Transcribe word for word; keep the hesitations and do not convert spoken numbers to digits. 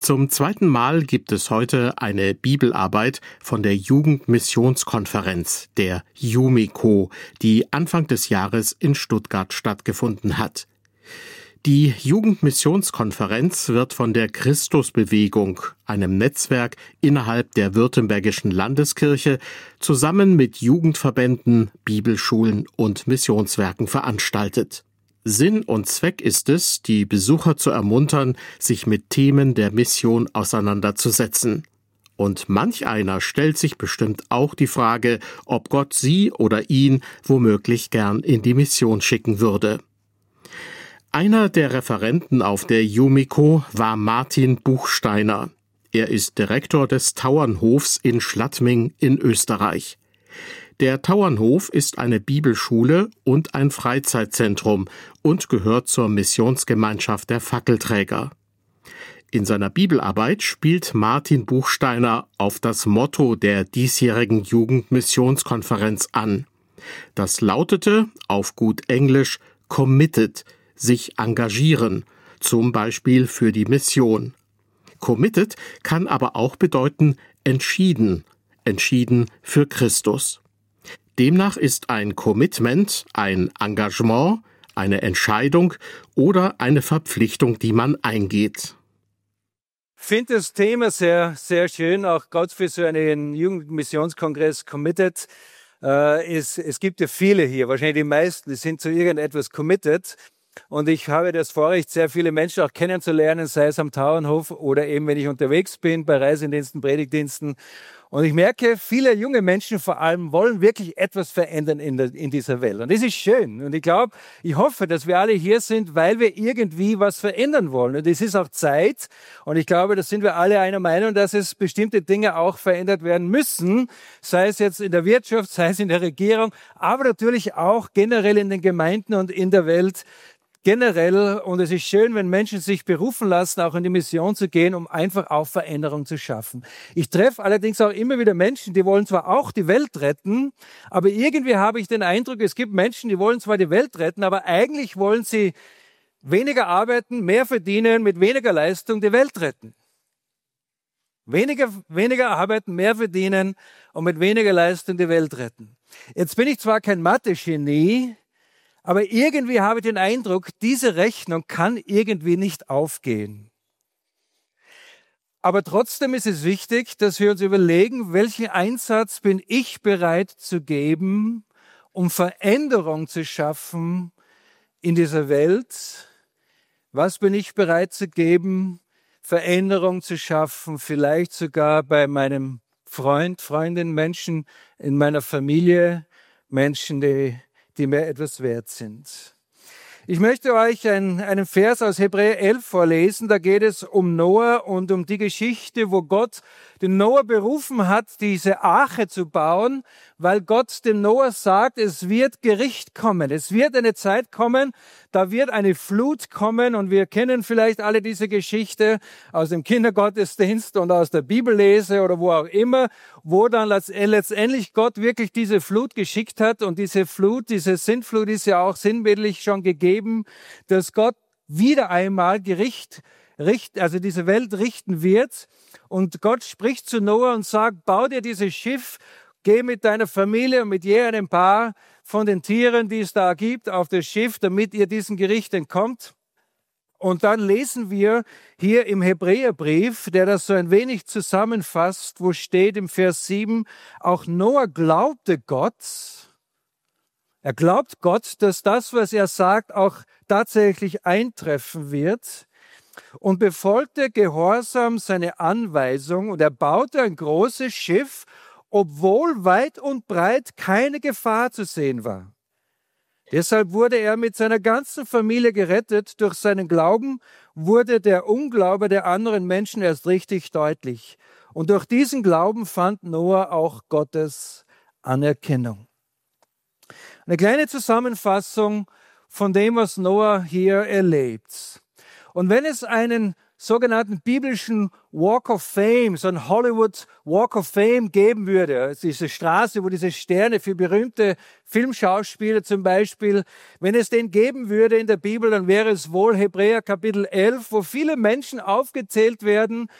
Zum zweiten Mal gibt es heute eine Bibelarbeit von der Jugendmissionskonferenz, der JUMICO, die Anfang des Jahres in Stuttgart stattgefunden hat. Die Jugendmissionskonferenz wird von der Christusbewegung, einem Netzwerk innerhalb der Württembergischen Landeskirche, zusammen mit Jugendverbänden, Bibelschulen und Missionswerken veranstaltet. Sinn und Zweck ist es, die Besucher zu ermuntern, sich mit Themen der Mission auseinanderzusetzen. Und manch einer stellt sich bestimmt auch die Frage, ob Gott sie oder ihn womöglich gern in die Mission schicken würde. Einer der Referenten auf der JUMICO war Martin Buchsteiner. Er ist Direktor des Tauernhofs in Schladming in Österreich. Der Tauernhof ist eine Bibelschule und ein Freizeitzentrum und gehört zur Missionsgemeinschaft der Fackelträger. In seiner Bibelarbeit spielt Martin Buchsteiner auf das Motto der diesjährigen Jugendmissionskonferenz an. Das lautete auf gut Englisch committed, sich engagieren, zum Beispiel für die Mission. Committed kann aber auch bedeuten entschieden, entschieden für Christus. Demnach ist ein Commitment ein Engagement, eine Entscheidung oder eine Verpflichtung, die man eingeht. Ich finde das Thema sehr, sehr schön, auch Gott für so einen Jugendmissionskongress committed. Äh, es, es gibt ja viele hier, wahrscheinlich die meisten, die sind zu irgendetwas committed. Und ich habe das Vorrecht, sehr viele Menschen auch kennenzulernen, sei es am Tauernhof oder eben, wenn ich unterwegs bin, bei Reisediensten, Predigtdiensten. Und ich merke, viele junge Menschen vor allem wollen wirklich etwas verändern in, der, in dieser Welt. Und das ist schön. Und ich glaube, ich hoffe, dass wir alle hier sind, weil wir irgendwie was verändern wollen. Und es ist auch Zeit. Und ich glaube, da sind wir alle einer Meinung, dass es bestimmte Dinge auch verändert werden müssen. Sei es jetzt in der Wirtschaft, sei es in der Regierung, aber natürlich auch generell in den Gemeinden und in der Welt. Generell, und es ist schön, wenn Menschen sich berufen lassen, auch in die Mission zu gehen, um einfach auch Veränderung zu schaffen. Ich treffe allerdings auch immer wieder Menschen, die wollen zwar auch die Welt retten, aber irgendwie habe ich den Eindruck, es gibt Menschen, die wollen zwar die Welt retten, aber eigentlich wollen sie weniger arbeiten, mehr verdienen, mit weniger Leistung die Welt retten. Weniger, weniger arbeiten, mehr verdienen und mit weniger Leistung die Welt retten. Jetzt bin ich zwar kein Mathe-Genie, aber irgendwie habe ich den Eindruck, diese Rechnung kann irgendwie nicht aufgehen. Aber trotzdem ist es wichtig, dass wir uns überlegen, welchen Einsatz bin ich bereit zu geben, um Veränderung zu schaffen in dieser Welt? Was bin ich bereit zu geben, Veränderung zu schaffen, vielleicht sogar bei meinem Freund, Freundin, Menschen in meiner Familie, Menschen, die die mir etwas wert sind. Ich möchte euch einen, einen Vers aus Hebräer elf vorlesen. Da geht es um Noah und um die Geschichte, wo Gott den Noah berufen hat, diese Arche zu bauen, weil Gott dem Noah sagt, es wird Gericht kommen. Es wird eine Zeit kommen, da wird eine Flut kommen, und wir kennen vielleicht alle diese Geschichte aus dem Kindergottesdienst und aus der Bibellese oder wo auch immer, wo dann letztendlich Gott wirklich diese Flut geschickt hat, und diese Flut, diese Sintflut ist ja auch sinnbildlich schon gegeben, dass Gott wieder einmal Gericht richt, also diese Welt richten wird. Und Gott spricht zu Noah und sagt, bau dir dieses Schiff, geh mit deiner Familie und mit je einem Paar von den Tieren, die es da gibt, auf das Schiff, damit ihr diesem Gericht entkommt. Und dann lesen wir hier im Hebräerbrief, der das so ein wenig zusammenfasst, wo steht im Vers sieben, auch Noah glaubte Gott. Er glaubt Gott, dass das, was er sagt, auch tatsächlich eintreffen wird, und befolgte gehorsam seine Anweisung, und er baute ein großes Schiff, obwohl weit und breit keine Gefahr zu sehen war. Deshalb wurde er mit seiner ganzen Familie gerettet. Durch seinen Glauben wurde der Unglaube der anderen Menschen erst richtig deutlich. Und durch diesen Glauben fand Noah auch Gottes Anerkennung. Eine kleine Zusammenfassung von dem, was Noah hier erlebt. Und wenn es einen sogenannten biblischen Walk of Fame, so ein Hollywood Walk of Fame geben würde, also diese Straße, wo diese Sterne für berühmte Filmschauspieler zum Beispiel, wenn es den geben würde in der Bibel, dann wäre es wohl Hebräer Kapitel elf, wo viele Menschen aufgezählt werden,